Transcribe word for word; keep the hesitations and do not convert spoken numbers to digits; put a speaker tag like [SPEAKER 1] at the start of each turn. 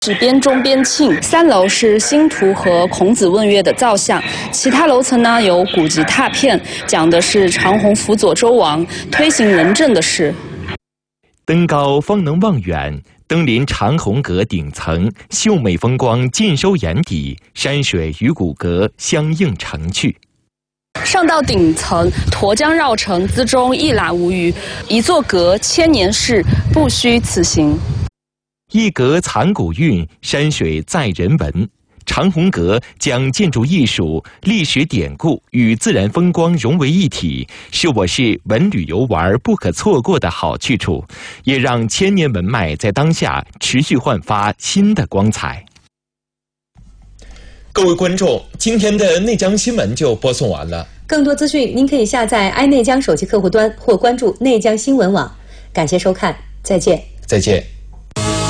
[SPEAKER 1] 是边钟边磬，三楼是星图和孔子问乐的造像，其他楼层呢有古籍拓片，讲的是长虹辅佐周王推行仁政的事。
[SPEAKER 2] 登高方能望远，登临长虹阁顶层，秀美风光尽收眼底，山水与古阁相映成趣。
[SPEAKER 1] 上到顶层，沱江绕城，资中一览无余。一座阁，千年事，不虚此行。
[SPEAKER 2] 一阁藏古韵，山水载人文。长虹阁将建筑艺术、历史典故与自然风光融为一体，是我市文旅游玩不可错过的好去处，也让千年文脉在当下持续焕发新的光彩。
[SPEAKER 3] 各位观众，今天的内江新闻就播送完了。
[SPEAKER 4] 更多资讯，您可以下载 i 内江手机客户端或关注内江新闻网。感谢收看，再见。
[SPEAKER 3] 再见。